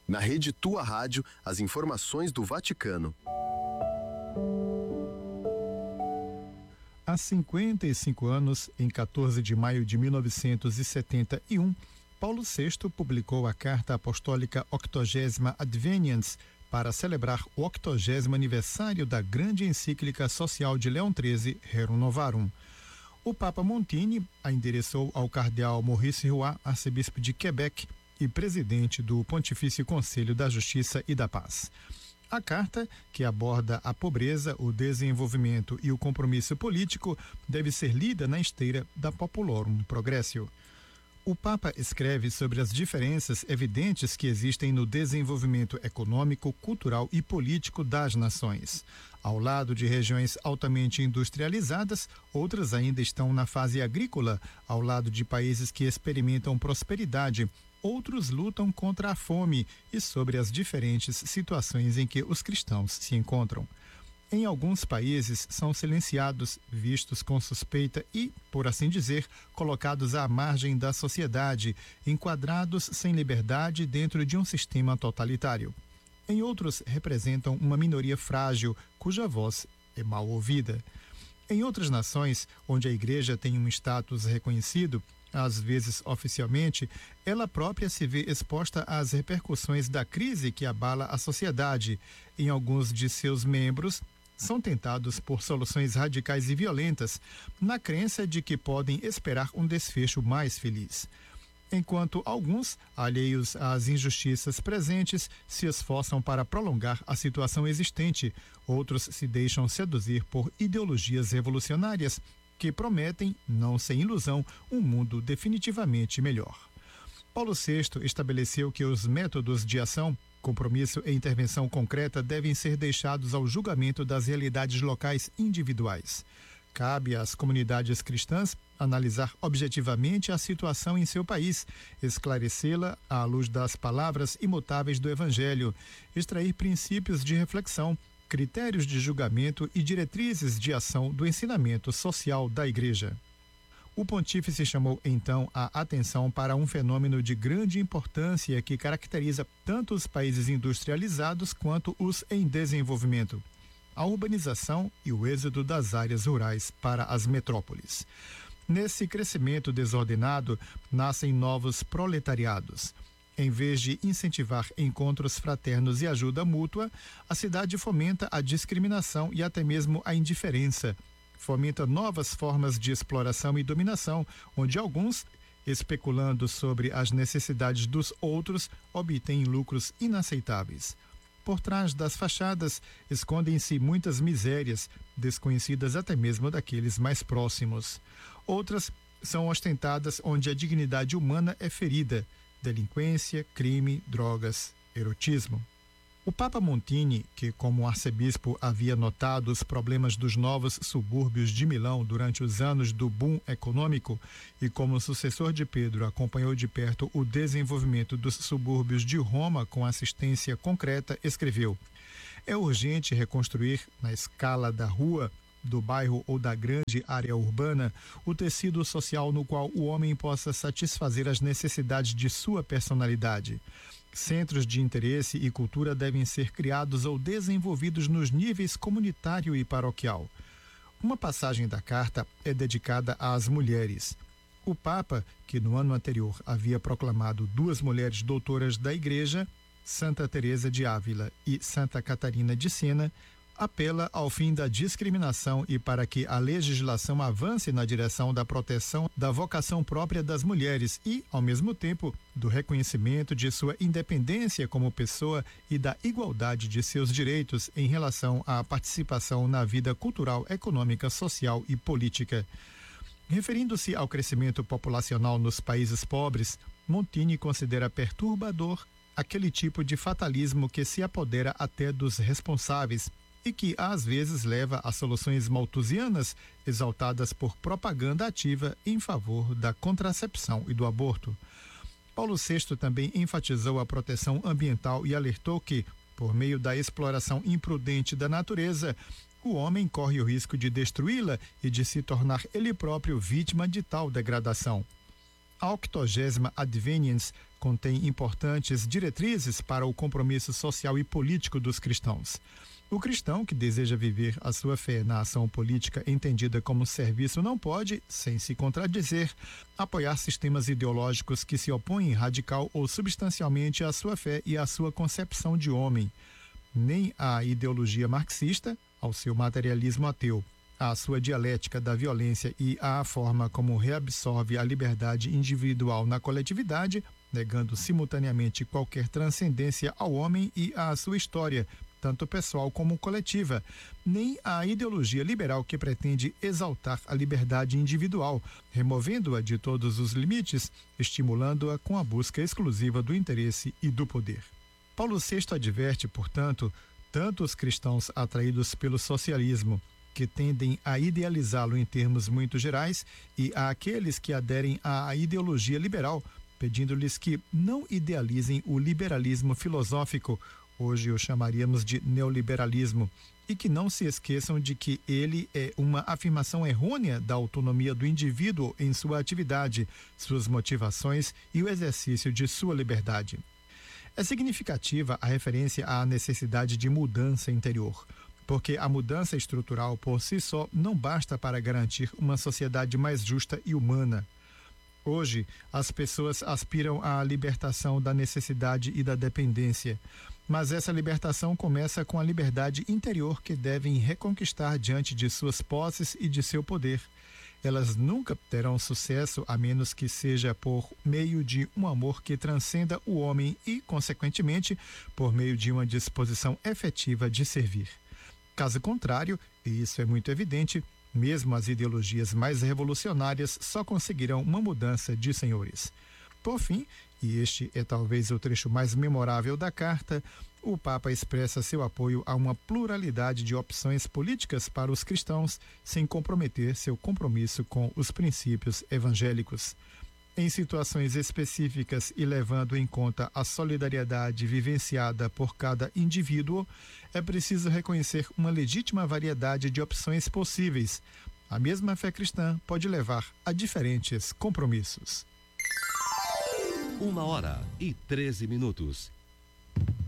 Na rede Tua Rádio, as informações do Vaticano. Há 55 anos, em 14 de maio de 1971, Paulo VI publicou a Carta Apostólica 80 Adveniens para celebrar o 80º aniversário da grande encíclica social de Leão XIII, Rerum Novarum. O Papa Montini a endereçou ao cardeal Maurice Roy, arcebispo de Quebec e presidente do Pontifício Conselho da Justiça e da Paz. A carta, que aborda a pobreza, o desenvolvimento e o compromisso político, deve ser lida na esteira da Populorum Progressio. O Papa escreve sobre as diferenças evidentes que existem no desenvolvimento econômico, cultural e político das nações. Ao lado de regiões altamente industrializadas, outras ainda estão na fase agrícola, ao lado de países que experimentam prosperidade. Outros lutam contra a fome e sobre as diferentes situações em que os cristãos se encontram. Em alguns países são silenciados, vistos com suspeita e, por assim dizer, colocados à margem da sociedade, enquadrados sem liberdade dentro de um sistema totalitário. Em outros representam uma minoria frágil, cuja voz é mal ouvida. Em outras nações, onde a igreja tem um status reconhecido, às vezes oficialmente, ela própria se vê exposta às repercussões da crise que abala a sociedade. Em alguns de seus membros, são tentados por soluções radicais e violentas, na crença de que podem esperar um desfecho mais feliz. Enquanto alguns, alheios às injustiças presentes, se esforçam para prolongar a situação existente, outros se deixam seduzir por ideologias revolucionárias que prometem, não sem ilusão, um mundo definitivamente melhor. Paulo VI estabeleceu que os métodos de ação, compromisso e intervenção concreta devem ser deixados ao julgamento das realidades locais individuais. Cabe às comunidades cristãs analisar objetivamente a situação em seu país, esclarecê-la à luz das palavras imutáveis do Evangelho, extrair princípios de reflexão, critérios de julgamento e diretrizes de ação do ensinamento social da Igreja. O pontífice chamou então a atenção para um fenômeno de grande importância que caracteriza tanto os países industrializados quanto os em desenvolvimento: a urbanização e o êxodo das áreas rurais para as metrópoles. Nesse crescimento desordenado, nascem novos proletariados. Em vez de incentivar encontros fraternos e ajuda mútua, a cidade fomenta a discriminação e até mesmo a indiferença. Fomenta novas formas de exploração e dominação, onde alguns, especulando sobre as necessidades dos outros, obtêm lucros inaceitáveis. Por trás das fachadas escondem-se muitas misérias, desconhecidas até mesmo daqueles mais próximos. Outras são ostentadas onde a dignidade humana é ferida: delinquência, crime, drogas, erotismo. O Papa Montini, que como arcebispo havia notado os problemas dos novos subúrbios de Milão durante os anos do boom econômico e como sucessor de Pedro acompanhou de perto o desenvolvimento dos subúrbios de Roma com assistência concreta, escreveu: é urgente reconstruir, na escala da rua, do bairro ou da grande área urbana, o tecido social no qual o homem possa satisfazer as necessidades de sua personalidade. Centros de interesse e cultura devem ser criados ou desenvolvidos nos níveis comunitário e paroquial. Uma passagem da carta é dedicada às mulheres. O Papa, que no ano anterior havia proclamado 2 mulheres doutoras da Igreja, Santa Teresa de Ávila e Santa Catarina de Siena, apela ao fim da discriminação e para que a legislação avance na direção da proteção da vocação própria das mulheres e, ao mesmo tempo, do reconhecimento de sua independência como pessoa e da igualdade de seus direitos em relação à participação na vida cultural, econômica, social e política. Referindo-se ao crescimento populacional nos países pobres, Montini considera perturbador aquele tipo de fatalismo que se apodera até dos responsáveis e que às vezes leva a soluções malthusianas exaltadas por propaganda ativa em favor da contracepção e do aborto. Paulo VI também enfatizou a proteção ambiental e alertou que, por meio da exploração imprudente da natureza, o homem corre o risco de destruí-la e de se tornar ele próprio vítima de tal degradação. A 80ª Adveniens contém importantes diretrizes para o compromisso social e político dos cristãos. O cristão que deseja viver a sua fé na ação política entendida como serviço não pode, sem se contradizer, apoiar sistemas ideológicos que se opõem radical ou substancialmente à sua fé e à sua concepção de homem, nem à ideologia marxista, ao seu materialismo ateu, à sua dialética da violência e à forma como reabsorve a liberdade individual na coletividade, negando simultaneamente qualquer transcendência ao homem e à sua história, tanto pessoal como coletiva, nem à ideologia liberal que pretende exaltar a liberdade individual, removendo-a de todos os limites, estimulando-a com a busca exclusiva do interesse e do poder. Paulo VI adverte, portanto, tanto os cristãos atraídos pelo socialismo, que tendem a idealizá-lo em termos muito gerais, e àqueles que aderem à ideologia liberal, pedindo-lhes que não idealizem o liberalismo filosófico, hoje o chamaríamos de neoliberalismo, e que não se esqueçam de que ele é uma afirmação errônea da autonomia do indivíduo em sua atividade, suas motivações e o exercício de sua liberdade. É significativa a referência à necessidade de mudança interior, porque a mudança estrutural por si só não basta para garantir uma sociedade mais justa e humana. Hoje, as pessoas aspiram à libertação da necessidade e da dependência, mas essa libertação começa com a liberdade interior que devem reconquistar diante de suas posses e de seu poder. Elas nunca terão sucesso a menos que seja por meio de um amor que transcenda o homem e, consequentemente, por meio de uma disposição efetiva de servir. Caso contrário, e isso é muito evidente, mesmo as ideologias mais revolucionárias só conseguirão uma mudança de senhores. Por fim, e este é talvez o trecho mais memorável da carta, o Papa expressa seu apoio a uma pluralidade de opções políticas para os cristãos, sem comprometer seu compromisso com os princípios evangélicos. Em situações específicas e levando em conta a solidariedade vivenciada por cada indivíduo, é preciso reconhecer uma legítima variedade de opções possíveis. A mesma fé cristã pode levar a diferentes compromissos. 1h13.